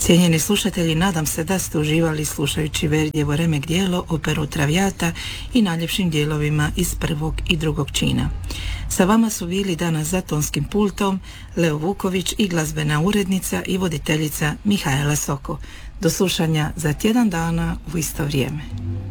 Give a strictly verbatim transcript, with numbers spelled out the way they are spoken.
Cijenjeni slušatelji, nadam se da ste uživali slušajući Verdijevo remek dijelo, operu Traviata i najljepšim dijelovima iz prvog i drugog čina. Sa vama su bili danas za tonskim pultom Leo Vuković i glazbena urednica i voditeljica Mihajla Soko. Do slušanja za tjedan dana u isto vrijeme.